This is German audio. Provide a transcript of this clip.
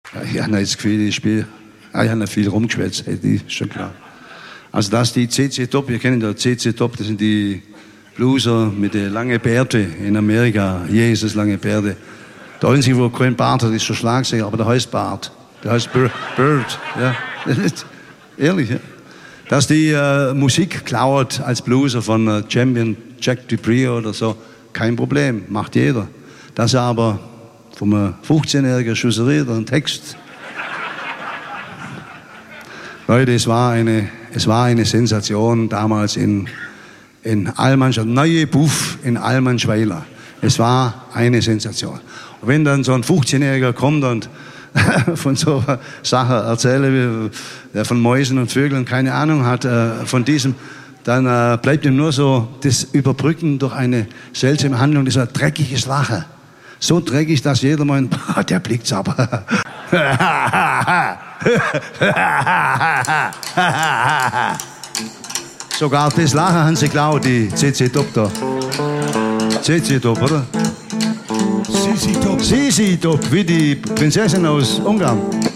Ich habe das Gefühl, ich habe nicht viel rumgeschwätzt, die ist schon klar. Also das ist die CC Top, wir kennen da CC Top, das sind die Blueser mit den langen Bärten in Amerika, Jesus lange Bärte. Der einzige, wo kein Bart hat, ist der Schlagzeuger, aber der heißt Bart. Der heißt Bird. Ja. Ehrlich, ja. Dass die Musik klaut als Blueser von Champion Jack Dupree oder so, kein Problem, macht jeder. Dass er aber vom 15-jährigen Schusserie einen Text. Leute, es war eine Sensation damals in Allmann, neue Buff in Allmannschweiler. Es war eine Sensation. Und wenn dann so ein 15-Jähriger kommt und von so einer Sache erzähle, der von Mäusen und Vögeln keine Ahnung hat, von diesem, dann bleibt ihm nur so das Überbrücken durch eine seltsame Handlung, das ist ein dreckiges Lachen. So dreckig, dass jeder meint, der blickt's aber. Sogar das Lachen haben sie geklaut, die CC Top da. CC Top, oder? Sisi Top. Sisi Top, wie die Prinzessin aus Ungarn.